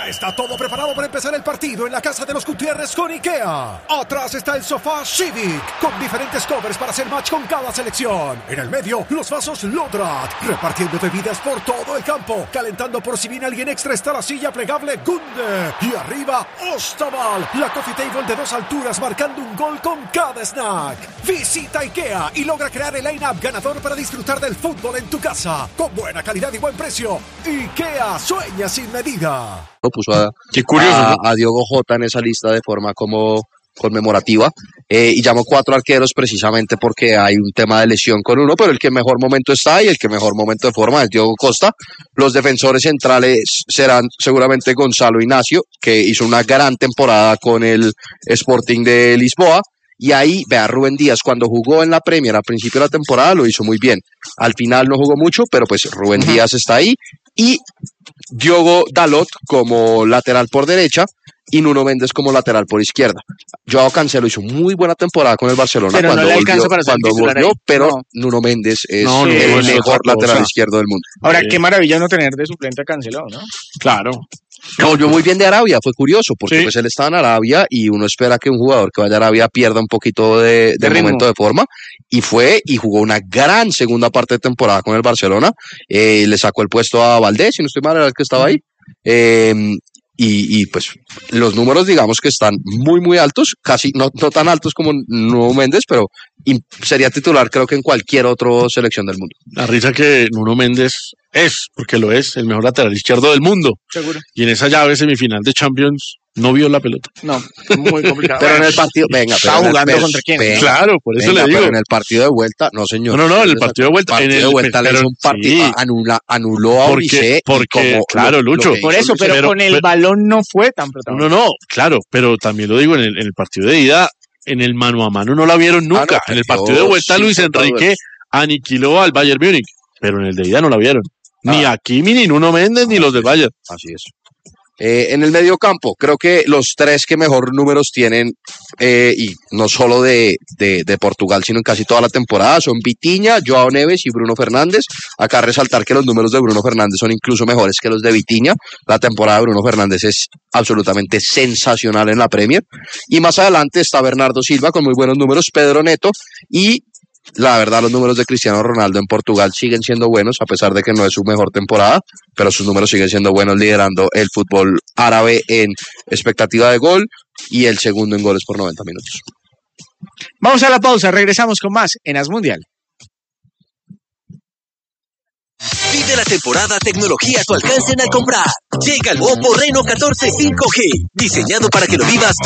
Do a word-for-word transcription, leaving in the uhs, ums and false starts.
Ya está todo preparado para empezar el partido en la casa de los Gutiérrez con IKEA. Atrás está el sofá Civic, con diferentes covers para hacer match con cada selección. En el medio, los vasos Lodrat, repartiendo bebidas por todo el campo. Calentando por si viene alguien extra está la silla plegable Gunde. Y arriba, Ostaval, la coffee table de dos alturas marcando un gol con cada snack. Visita IKEA y logra crear el line-up ganador para disfrutar del fútbol en tu casa. Con buena calidad y buen precio. IKEA, sueña sin medida. Lo puso a, Qué curioso, a, ¿no? a Diogo Jota en esa lista de forma como conmemorativa, eh, y llamó cuatro arqueros precisamente porque hay un tema de lesión con uno, pero el que en mejor momento está y el que en mejor momento de forma es Diogo Costa. Los defensores centrales serán seguramente Gonzalo Ignacio, que hizo una gran temporada con el Sporting de Lisboa. Y ahí, vea, Rubén Díaz, cuando jugó en la Premier a principio de la temporada, lo hizo muy bien. Al final no jugó mucho, pero pues Rubén uh-huh. Díaz está ahí. Y Diogo Dalot como lateral por derecha y Nuno Méndez como lateral por izquierda. Joao Cancelo hizo muy buena temporada con el Barcelona pero cuando no le volvió, para cuando volvió ahí. pero no. Nuno Méndez es no, no, el es mejor lateral cosa. izquierdo del mundo. Ahora, Sí. qué maravilla no tener de suplente a Cancelo, ¿no? Claro. Que volvió muy bien de Arabia, fue curioso, porque Sí. pues él estaba en Arabia y uno espera que un jugador que vaya a Arabia pierda un poquito de, de, De momento ritmo. de forma, y fue y jugó una gran segunda parte de temporada con el Barcelona, eh, le sacó el puesto a Valdés, si no estoy mal, era el que estaba ahí, eh, y, y pues los números digamos que están muy muy altos, casi no, no tan altos como Nuno Méndez, pero y sería titular creo que en cualquier otra selección del mundo. La risa que Nuno Méndez es, porque lo es, el mejor lateral izquierdo del mundo. Seguro. Y en esa llave semifinal de Champions no vio la pelota. No, muy complicado. Pero en el partido, venga, Estaba pero en el- jugando pero- contra quién. venga, Claro, por eso venga, le digo. pero en el partido de vuelta, no señor. No, no, no, en el partido de vuelta. El partido en el, de vuelta le pero- hizo un partido, sí, anula, anuló a Porque- Olise. porque, como claro, lo- lo Lucho, que Por hizo eso, Olise. pero, pero- con el pero- balón no fue tan No, protagonista. no, claro, pero también lo digo, en el, en el partido de ida, en el mano a mano no la vieron nunca. Ah, no, en el perdió partido de vuelta, Luis cinco Enrique aniquiló al Bayern Múnich, pero en el de ida no la vieron. Ni Ah. a Kimi, ni Nuno Méndez, ni los del Bayern. Así es. Eh, en el medio campo, creo que los tres que mejor números tienen, eh, y no solo de, de, de Portugal, sino en casi toda la temporada, son Vitinha, Joao Neves y Bruno Fernández. Acá resaltar que los números de Bruno Fernández son incluso mejores que los de Vitinha. La temporada de Bruno Fernández es absolutamente sensacional en la Premier. Y más adelante está Bernardo Silva con muy buenos números, Pedro Neto y... La verdad, los números de Cristiano Ronaldo en Portugal siguen siendo buenos, a pesar de que no es su mejor temporada, pero sus números siguen siendo buenos, liderando el fútbol árabe en expectativa de gol y el segundo en goles por noventa minutos. Vamos a la pausa, regresamos con más en As Mundial. Vive la temporada tecnología a tu alcance en Alcombrar. Llega el Oppo Reno catorce cinco G, diseñado para que lo vivas